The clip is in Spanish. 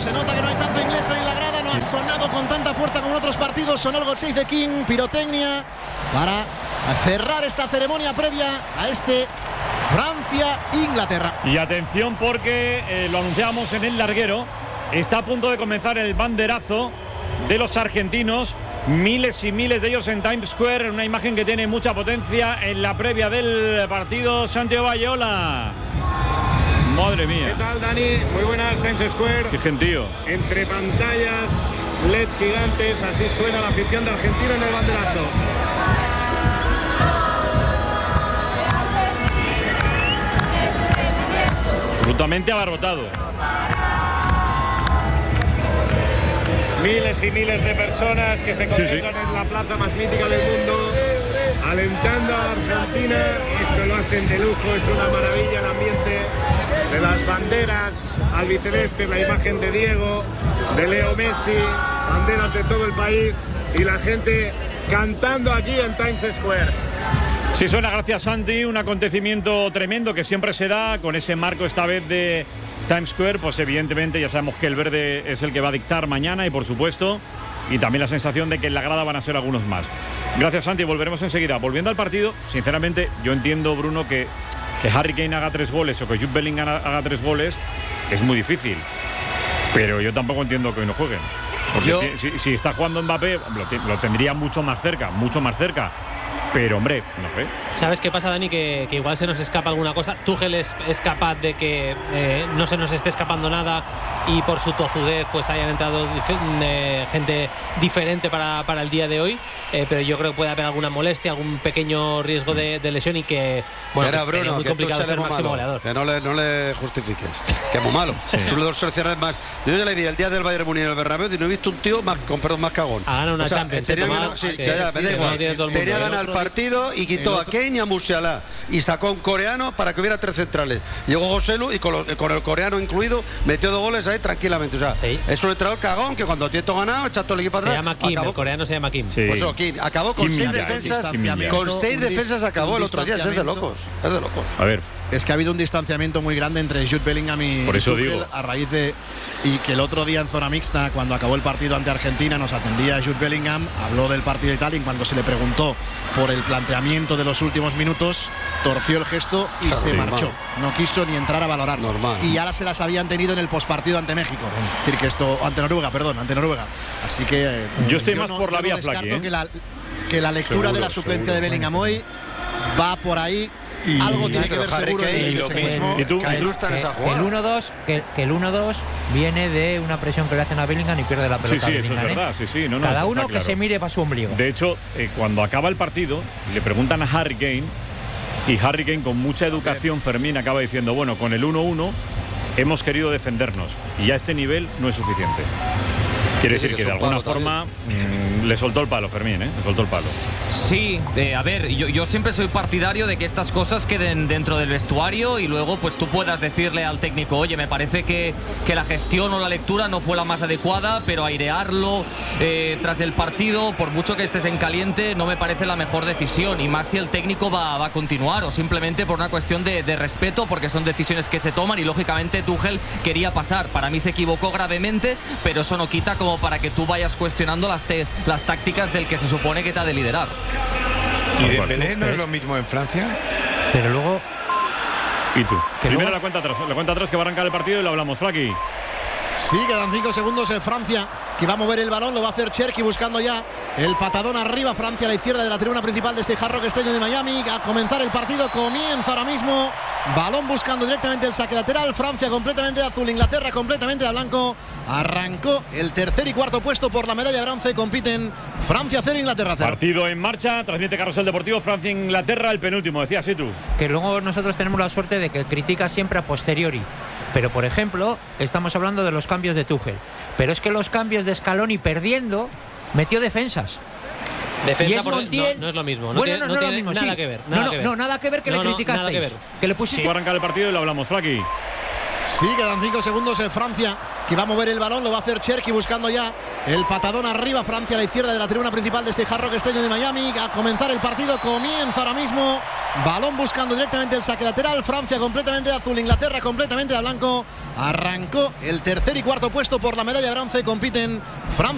Se nota que no hay tanto inglés en la grada, no ha sonado con tanta fuerza como en otros partidos. Sonó el God Save the King, pirotecnia, para cerrar esta ceremonia previa a este Francia-Inglaterra. Y atención porque lo anunciábamos en el larguero, está a punto de comenzar el banderazo de los argentinos. Miles y miles de ellos en Times Square, una imagen que tiene mucha potencia en la previa del partido. Santiago Bayola. Madre mía. ¿Qué tal, Dani? Muy buenas, Times Square. Qué gentío. Entre pantallas LED gigantes, así suena la afición de Argentina en el banderazo. Absolutamente abarrotado. Miles y miles de personas que se concentran en la plaza más mítica del mundo, alentando a Argentina. Esto lo hacen de lujo, es una maravilla el ambiente de las banderas albicelestes, la imagen de Diego, de Leo Messi, banderas de todo el país y la gente cantando aquí en Times Square. Sí, suena, gracias Santi, un acontecimiento tremendo que siempre se da con ese marco esta vez de Times Square. Pues evidentemente ya sabemos que el verde es el que va a dictar mañana y por supuesto, y también la sensación de que en la grada van a ser algunos más. Gracias Santi, volveremos enseguida. Volviendo al partido, sinceramente yo entiendo, Bruno, que Harry Kane haga 3 goles o que Jude Bellingham haga 3 goles es muy difícil, pero yo tampoco entiendo que hoy no jueguen, porque si está jugando Mbappé lo tendría mucho más cerca, pero hombre, no sé. ¿Sabes qué pasa, Dani? Que igual se nos escapa alguna cosa. Tuchel es capaz de que no se nos esté escapando nada y por su tozudez pues hayan entrado gente diferente para el día de hoy, pero yo creo que puede haber alguna molestia, algún pequeño riesgo de lesión y que bueno, que era pues, Bruno, muy que complicado tú ser máximo goleador. Que no le justifiques, que es muy malo. Sí. Es uno de los seleccionadores más. Yo ya le vi el día del Bayern Múnich en el Bernabéu y no he visto un tío más cagón. Ha ganado una Champions. Tenía ganar el partido y quitó a Kane y a Musiala y sacó a un coreano para que hubiera 3 centrales. Llegó José Lu y con el coreano incluido metió 2 goles ahí tranquilamente. O sea, es un entrenador cagón que cuando tiene todo ganado echa todo el equipo atrás. Se llama Kim, el coreano se llama Kim. Sí. Pues eso, Kim acabó con 6 defensas. Con 6 defensas acabó el otro día. Es de locos. A ver. Es que ha habido un distanciamiento muy grande entre Jude Bellingham y Tuchel a raíz de y que el otro día en zona mixta, cuando acabó el partido ante Argentina, nos atendía Jude Bellingham, habló del partido y tal, y cuando se le preguntó por el planteamiento de los últimos minutos, torció el gesto y se marchó. No quiso ni entrar a valorarlo. Y ahora se las habían tenido en el postpartido ante México. Es decir, que esto, ante Noruega. Así que yo estoy más por la vía Flaky, que la lectura de la suplencia de Bellingham hoy va por ahí. Y algo tiene que ver seguro el 1-2 viene de una presión que le hacen a Bellingham y pierde la pelota. Sí, eso es verdad. Cada uno que se mire para su ombligo. De hecho, cuando acaba el partido le preguntan a Harry Kane y Harry Kane con mucha educación, Fermín, acaba diciendo, bueno, con el 1-1 hemos querido defendernos y a este nivel no es suficiente. Quiere decir que de alguna forma le soltó el palo, Fermín, le soltó el palo. Sí, a ver, yo siempre soy partidario de que estas cosas queden dentro del vestuario y luego pues tú puedas decirle al técnico, oye, me parece que la gestión o la lectura no fue la más adecuada, pero airearlo tras el partido, por mucho que estés en caliente, no me parece la mejor decisión, y más si el técnico va a continuar o simplemente por una cuestión de respeto, porque son decisiones que se toman y lógicamente Tuchel quería pasar. Para mí se equivocó gravemente, pero eso no quita como para que tú vayas cuestionando las tácticas del que se supone que te ha de liderar. ¿Y Dembélé no es lo mismo en Francia? Pero luego... ¿Y tú? Primero la cuenta atrás que va a arrancar el partido y lo hablamos, Flaky. Sí, quedan 5 segundos en Francia, que va a mover el balón, lo va a hacer Cherki buscando ya el patadón arriba. Francia a la izquierda de la tribuna principal de este Hard Rock Stadium de Miami. A comenzar el partido, comienza ahora mismo. Balón buscando directamente el saque lateral. Francia completamente de azul, Inglaterra completamente de blanco. Arrancó el tercer y cuarto puesto por la medalla de bronce. Compiten Francia 0, Inglaterra 0. Partido en marcha, transmite Carrusel Deportivo, Francia-Inglaterra, el penúltimo, decías, ¿sí tú? Que luego nosotros tenemos la suerte de que critica siempre a posteriori. Pero, por ejemplo, estamos hablando de los cambios de Tuchel. Pero es que los cambios de Scaloni perdiendo, metió defensas. Defensa no es lo mismo. No tiene nada que ver. Nada que ver que le criticasteis. Que le pusiste... Va a arrancar el partido y lo hablamos, Flaky. Sí, quedan 5 segundos en Francia, que va a mover el balón, lo va a hacer Cherki buscando ya el patadón arriba. Francia a la izquierda de la tribuna principal de este Hard Rock Stadium de Miami. A comenzar el partido, comienza ahora mismo. Balón buscando directamente el saque lateral. Francia completamente de azul, Inglaterra completamente de blanco. Arrancó el tercer y cuarto puesto por la medalla de bronce. Compiten Francia